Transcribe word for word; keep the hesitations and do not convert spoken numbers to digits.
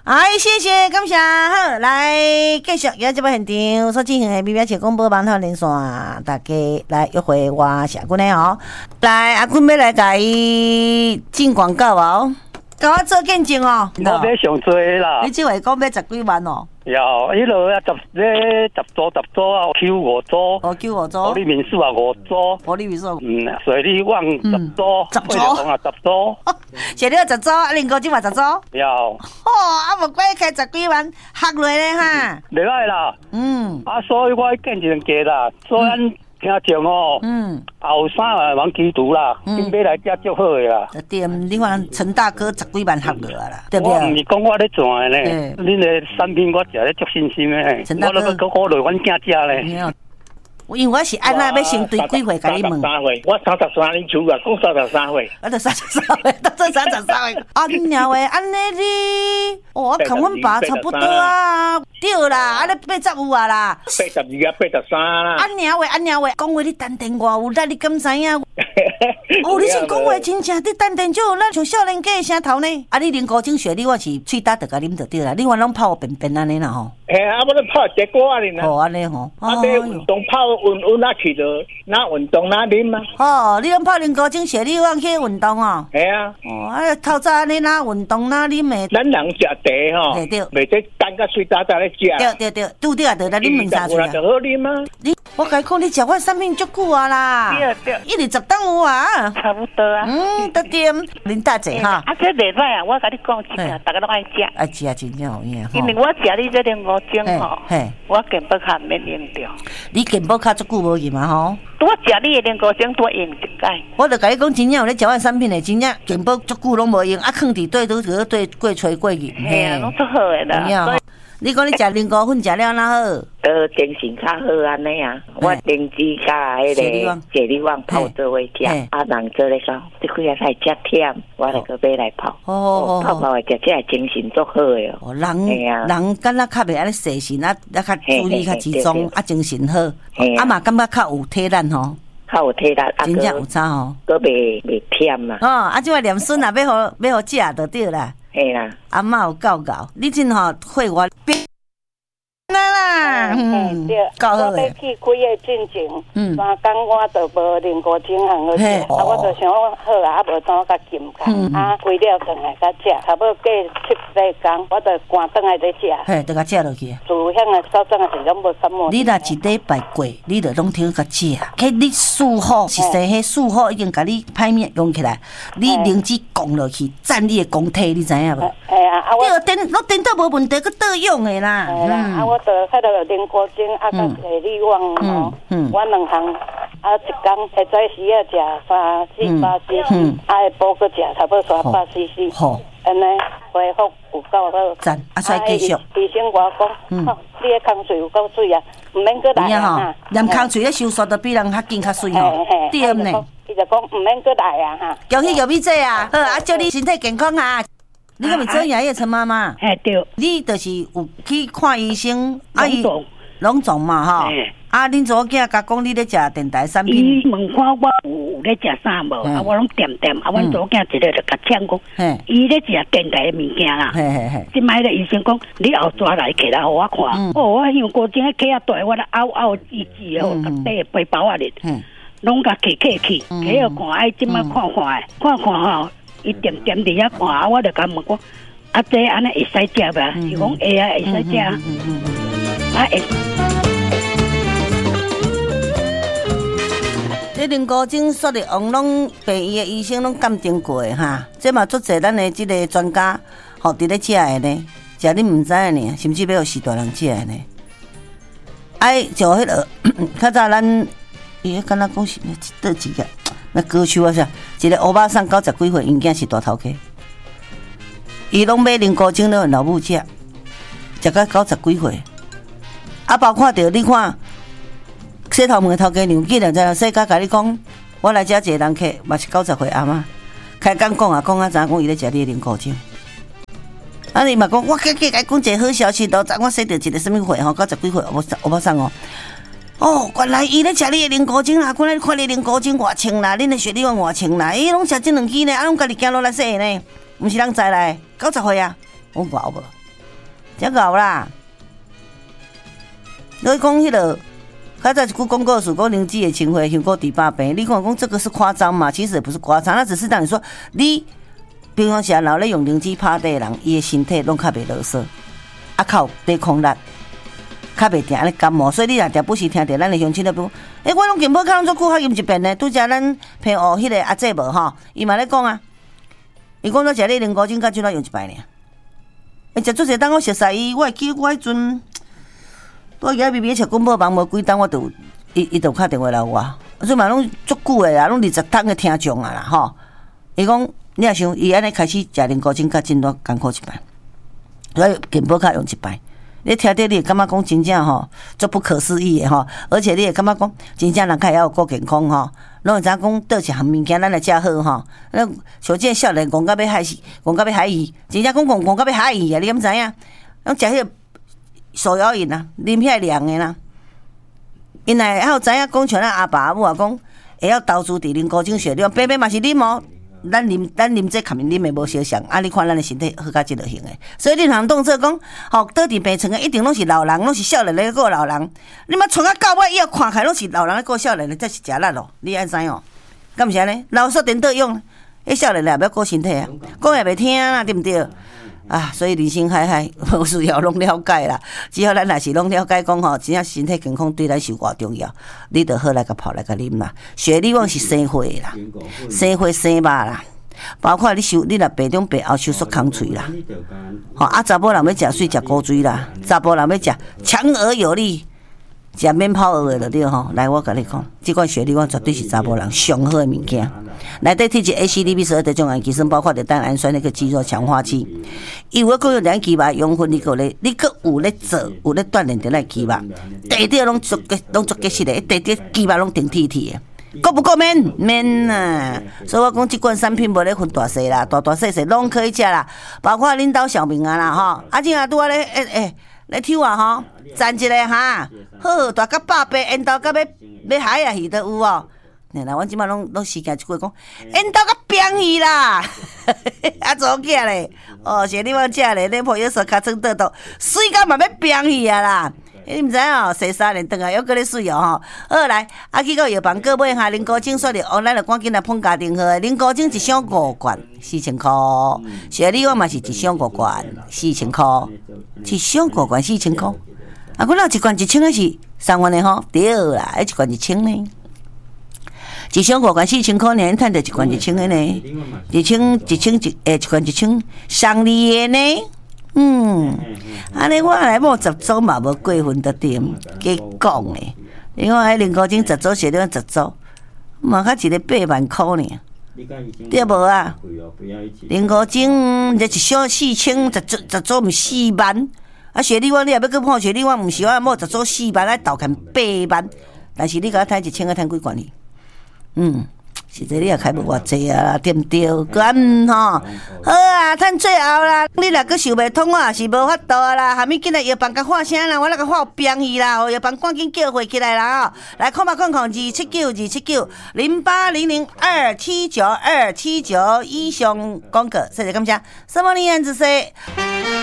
哎，谢谢，感谢。好，来继续，今日这部现场所进行的 B B 七广播网络连线，大家来约会我社君的哦。来，阿君要来甲伊进广告哦，甲我做见证哦。 我要上多啦。 你这话讲要十几万哦？ 有，迄落啊十咧十组十组啊 ，Q 五组， 哦 Q 五组， 保利民宿啊五组， 保利民宿， 嗯，水利旺十组， 十组啊十组， 谢你十组，啊林哥今嘛十组， 有。 哦，啊无怪开十几万，合落咧哈。 袂歹啦， 嗯， 啊，所以我见证价啦，所以咱听众哦，嗯，后生啊，往基督啦，今买来遮足好诶啦。 对，你看陈大哥十几万合落啦，对不对？ 我唔是讲我咧赚诶呢，恁诶产品我食咧足新鲜诶，我都要鼓励阮囝食咧。 因为我是安那要先对几岁甲你问？ 三岁，我三十三，你厝啊讲三十三岁， 我就三十三岁，到这三十三岁。啊，鸟诶，安尼你，哦，我看阮爸差不多啊，对啦，安尼八十有啊啦， 八十二啊，八十三啦。 安鸟诶，安鸟诶，讲话你丹田偌有力，你敢知影？哦，你是讲话真正，你丹田就有咱像少年家声头呢。啊，你啉高精血，你我是喙焦得甲啉着对啦，你我拢泡便便安尼啦吼。 嘿，啊，我咧泡结果啊，你哦，安尼吼， 啊，你运动泡运运哪去着？哪运动哪啉啊？ 哦，你拢泡啉高精血，你往去运动哦。 系啊。 哦，啊，透早安尼哪运动哪啉诶？ 咱人食茶吼， 对对， 袂使等甲水早早咧食。 对对对，拄对啊，对啦，啉两三喙啊。 就好啉啊。 你我甲你讲，你食我产品足久啊啦。 对对， 一日十档有啊。 差不多啊。 嗯，得点，恁大姐哈。 啊，这袂歹啊！我甲你讲一个，大家拢爱食。 爱食啊，真正有影。 因为我食你这点五种吼，我健保卡免用着。 你健保卡足久无用嘛吼？ 我食你的零五种多用一解。 我就甲你讲，真正有咧食我产品的，真正健保足久拢无用，啊，放伫对都个对过吹过去。 嘿啊，拢足好诶啦。 你讲你食零股粉食了哪好？ 呃，精神较好安尼啊，我灵芝加迄个解力旺泡做伙食，啊人做咧讲，你几啊太食忝，我来个买来泡，哦，泡泡诶食这精神足好诶哦。 人人敢若较袂安尼细心啊，啊较注意较集中，啊精神好，啊嘛感觉较有体力吼， 较有体力， 真正有差吼， 佫袂袂忝嘛。 哦，啊即个念孙啊，要互要互食就对啦。 嘿啦， 阿嬷有教教，你真吼会我变啦啦， 嗯，对，我要去开个进前，嗯，三工我就无零五精行好食，啊，我就想好啊，啊无当我甲禁开，啊，开了转来甲食，差不多过七八工，我就赶转来再食， 嘿，就甲食落去。 自向个早早个是拢无感冒。 你若一礼拜过，你就拢听甲食，迄你术后是说，迄术后已经甲你歹面用起来，你灵芝降落去，占你的功体，你知影无？ 系啊，啊我电，我电到无问题，佮倒用的啦。 系啦，啊我。就迄个零古精啊，甲地理旺吼，我两项啊一工会早时啊食三四百 C C， 啊下晡佫食差不多三百 C C， 好，安尼恢复有够好。 赞，啊再继续。 医生我讲，吼，你的空嘴有够水啊，毋免佫来啊。 连空嘴咧收缩都比人较紧较水吼，对呢。 伊就讲毋免佫来啊哈。 恭喜玉米姐啊，好啊，祝你身体健康啊。你敢咪做爷爷陈妈妈？ 哎对， 你就是有去看医生，啊伊拢总嘛吼。啊，恁祖囝甲讲你咧食电台产品。 伊问看我有咧食啥无？啊，我拢点点。啊，阮祖囝一个就甲呛讲，伊咧食电台的物件啦。嘿嘿嘿。即摆咧医生讲，你后抓来起来互我看。哦，我因为过前个脚啊大，我咧拗拗吱吱哦，甲底背包啊咧，拢甲起起去，起互看，哎，即摆看看诶，看看吼。伊点点伫遐看，啊，我就甲问讲，啊，这安尼会使食吧？伊讲会啊，会使食啊，啊会。 这零古精说的王拢病医的医生拢鉴定过的哈，这嘛足侪咱的这个专家吼伫咧食的呢，食你毋知的呢，甚至要有四大人食的呢。哎，就迄个较早咱伊敢若讲是倒一个。那歌手啊啥，一个欧巴桑九十几岁，因囝是大头家，伊拢买零古精了，老母食，食到九十几岁，啊，包括着你看，洗头毛头家娘囡仔在世界甲你讲，我来遮一个人客，嘛是九十岁阿嬷，开讲讲啊讲啊，知影讲伊咧食你零古精，啊你嘛讲，我计计甲讲一个好消息，都我洗着一个什么岁吼，九十几岁欧巴欧巴桑哦。哦，原来伊咧食你的零古精啦，原来看你零古精偌清啦，恁的血力偌清啦，伊拢食这两支呢，啊，拢家己行落来洗呢，毋是人知来，九十岁啊，我话无， 真搞啦！你讲迄个，刚才一句广告词，讲灵芝的情惠，香过第八病。你看讲这个是夸张嘛？其实也不是夸张，那只是让你说，你平常时老咧用灵芝拍地的人，伊的身体拢较袂啰嗦，啊靠抵抗力，较袂定安尼感冒。所以你若定不时听着咱的乡亲咧讲，诶、欸，我拢健保卡拢做久较阴一遍呢。拄则咱朋友迄个阿姐无吼，伊嘛咧讲啊，伊讲咱食咧灵菇精，甲怎啊用一摆呢？诶，食做者当我熟悉伊，我会记我迄阵。我而家微微食广播忙无几档，我就伊伊就打电话来我，所以嘛拢足久诶啦，拢二十档诶听众啊啦吼。伊讲你若想伊安尼开始食灵菇精甲真多艰苦一摆，所以健保卡用一摆。你听着你会感觉讲真正吼，足不可思议诶吼，而且你会感觉讲真正人较会晓顾健康吼，拢会知影讲倒一项物件咱来食好吼。咱像即个少年讲到要害死，讲到要害伊，真正讲讲讲到要害伊啊！你敢知影？拢食迄个。手摇饮啊，啉遐凉的啦。因来还有知影讲像咱阿爸阿母啊讲，会晓投资伫灵菇精血，你讲平平嘛是啉哦。咱啉咱啉这肯定啉的无相像，啊！你看咱的身体好甲即落型的，所以你通当做讲，吼倒伫病床的一定拢是老人，拢是少年咧顾老人。你嘛床啊到尾以后看起来拢是老人咧顾少年的，这是食力咯。你爱知哦？敢毋是安尼？老说颠倒用，迄少年咧也要顾身体啊，讲也袂听啦，对毋对？啊，所以人生海海，无需要拢了解啦。只要咱若是拢了解讲吼，真正身体健康对咱是偌重要，你就好来甲泡来甲啉啦。雪莉旺是生花啦，生花生肉啦，包括你收你若白中白后收缩空喙啦。吼啊，查甫人要食水食古水啦，查甫人要食强而有力。食免泡蚵的就对吼，来我甲你讲，即款雪莉旺绝对是查甫人上好的物件。内底铁质 A C D B 十二的种氨基酸，包括着蛋氨酸那个肌肉强化剂。伊有个用咱肌肉养分，你个咧，你个有咧做，有咧锻炼着咱肌肉，地底拢足结，拢足结实的，地底肌肉拢挺铁铁的。够不够 man man 啊？所以我讲即款产品无咧分大细啦，大大细细拢可以食啦，包括恁兜小明啊啦吼，啊正啊拄啊咧诶诶。咧抽啊吼，赞一个哈，好大甲百倍，缘投甲要要海啊鱼都有哦。然后阮即摆拢拢时间一句讲，缘投甲扁鱼啦，啊做起咧，哦，是你往食咧，恁朋友说尻川倒倒，水甲嘛要扁鱼啊啦。你毋知哦，洗三年顿啊，又搁咧水哦吼。好来，啊去到药房购买哈，灵菇精说着，哦，咱就赶紧来碰家庭号。灵菇精一箱五罐，四千块。雪莉我嘛是一箱五罐，四千块。一箱五罐四千块。啊，阮若一罐一千个是三万的吼，对啦，一罐一千呢。一箱五罐四千块呢，赚着一罐一千个呢。一千一千一诶，一罐一千，上利的呢。嗯，安尼我来某十组嘛无过分得点，加讲诶。你看迄灵菇精十组是了十组，嘛较一个八万箍呢，对无啊？灵菇精这一箱四千，十组十组毋四万，啊雪莉旺你也要去碰雪莉旺，毋是我某十组四万，爱投看八万，但是你甲我趁一千个趁几罐哩？嗯。实际你也开无偌济啊，对毋对？咁吼，好啊，趁最后啦，你若阁想袂通，我也是无法度啦。下面紧来药房甲喊声啦，我那个喊有病去啦，哦，药房赶紧叫回起来啦，哦，来看嘛，看看二七九二七九零八零零二七九二七九以上广告，谢谢感谢，什么你样子说？